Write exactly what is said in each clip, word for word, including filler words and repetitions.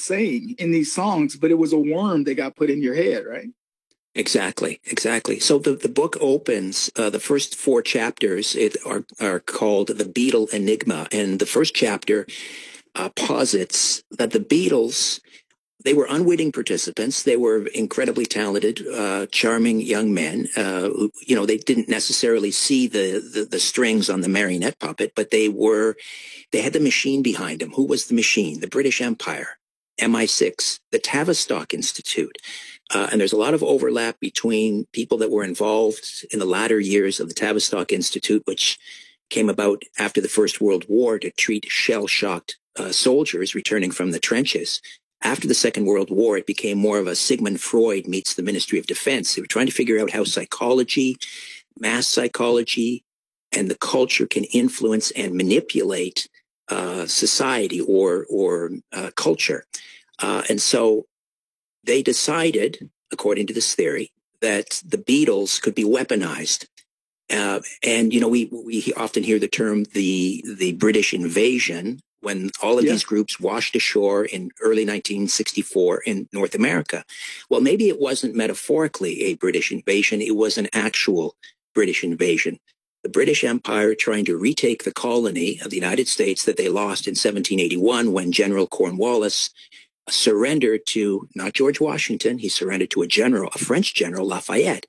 saying in these songs, but it was a worm that got put in your head, right? Exactly, exactly. So the, the book opens, uh, the first four chapters it are, are called The Beatle Enigma. And the first chapter uh, posits that the Beatles, they were unwitting participants. They were incredibly talented, uh, charming young men. Uh, who, you know, they didn't necessarily see the, the, the strings on the marionette puppet, but they were, they had the machine behind them. Who was the machine? The British Empire, M I six, the Tavistock Institute. Uh, and there's a lot of overlap between people that were involved in the latter years of the Tavistock Institute, which came about after the First World War to treat shell-shocked uh, soldiers returning from the trenches. After the Second World War, it became more of a Sigmund Freud meets the Ministry of Defense. They were trying to figure out how psychology, mass psychology, and the culture can influence and manipulate uh, society or, or uh, culture. Uh, and so they decided, according to this theory, that the Beatles could be weaponized. Uh, and, you know, we, we often hear the term the, the British invasion when all of yeah. these groups washed ashore in early nineteen sixty-four in North America. Well, maybe it wasn't metaphorically a British invasion. It was an actual British invasion. The British Empire trying to retake the colony of the United States that they lost in seventeen eighty-one when General Cornwallis surrendered to not George Washington. He surrendered to a general, a French general, Lafayette.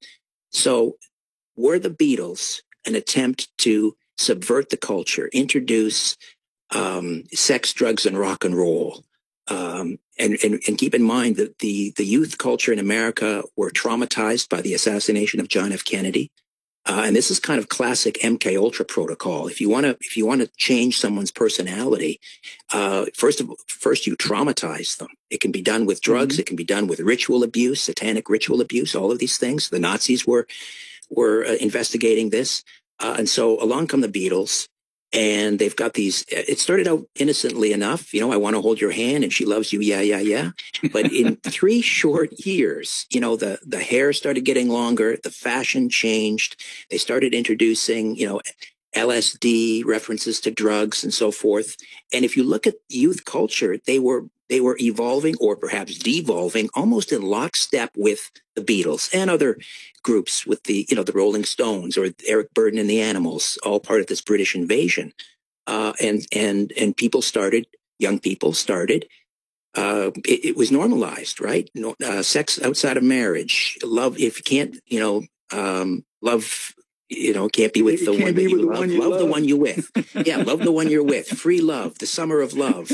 So were the Beatles an attempt to subvert the culture, introduce um, sex, drugs, and rock and roll? Um, and, and, and keep in mind that the, the youth culture in America were traumatized by the assassination of John F. Kennedy. Uh, and this is kind of classic M K Ultra protocol. If you want to, if you want to change someone's personality, uh, first of first you traumatize them. It can be done with drugs. Mm-hmm. It can be done with ritual abuse, satanic ritual abuse, all of these things. The Nazis were were uh, investigating this, uh, and so along come the Beatles, and they've got these. It started out innocently enough, you know. I want to hold your hand, and she loves you, yeah, yeah, yeah. But in three short years, you know, the the hair started getting longer, the fashion changed. They started introducing, you know, L S D references to drugs and so forth. And if you look at youth culture, they were they were evolving or perhaps devolving almost in lockstep with the Beatles and other groups with the, you know, the Rolling Stones or Eric Burdon and the Animals, all part of this British invasion. Uh, and, and, and people started, young people started, uh, it, it was normalized, right? No, uh, sex outside of marriage, love, if you can't, you know, um, love, you know, can't be with the one that you love. Love the one you're with. Yeah, love the one you're with. Free love, the summer of love.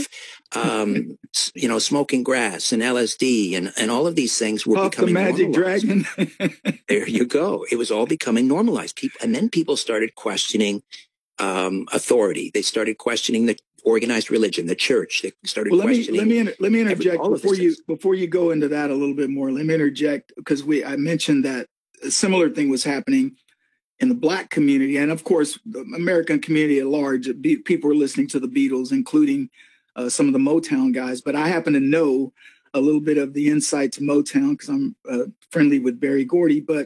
Um, you know, smoking grass and L S D and, and all of these things were Puff becoming the Magic normalized. Dragon. There you go. It was all becoming normalized. People, and then people started questioning um, authority. They started questioning the organized religion, the church. They started well, let questioning. Me, let me inter- let me interject every, before you before you go into that a little bit more. Let me interject because we I mentioned that a similar thing was happening in the Black community, and of course, the American community at large. People were listening to the Beatles, including uh, some of the Motown guys. But I happen to know a little bit of the insight to Motown because I'm uh, friendly with Berry Gordy. But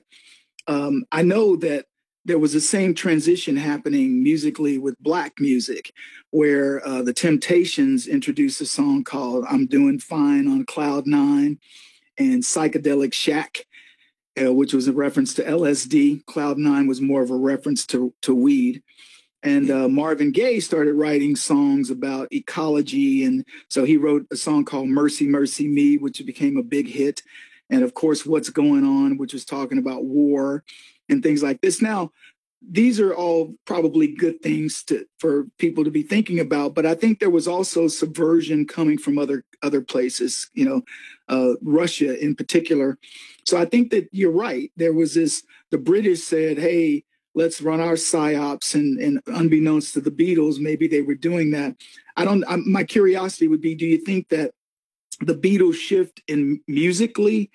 um, I know that there was the same transition happening musically with Black music, where uh, the Temptations introduced a song called "I'm Doing Fine on Cloud Nine," and Psychedelic Shack, Uh, which was a reference to L S D. Cloud Nine was more of a reference to, to weed. And uh, Marvin Gaye started writing songs about ecology. And so he wrote a song called Mercy, Mercy Me, which became a big hit. And of course, What's Going On, which was talking about war and things like this. Now, these are all probably good things to, for people to be thinking about. But I think there was also subversion coming from other other places, you know, uh, Russia in particular. So I think that you're right. There was this, the British said, hey, let's run our psyops. And, and unbeknownst to the Beatles, maybe they were doing that. I don't, I, my curiosity would be, do you think that the Beatles shift in musically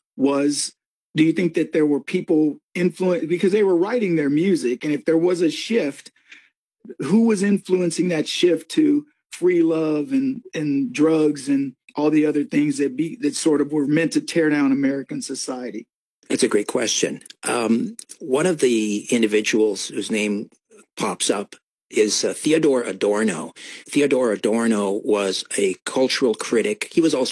was, do you think that there were people influenced because they were writing their music? And if there was a shift, who was influencing that shift to free love and, and drugs and all the other things that be that sort of were meant to tear down American society? That's a great question. Um, one of the individuals whose name pops up is uh, Theodore Adorno. Theodore Adorno was a cultural critic. He was also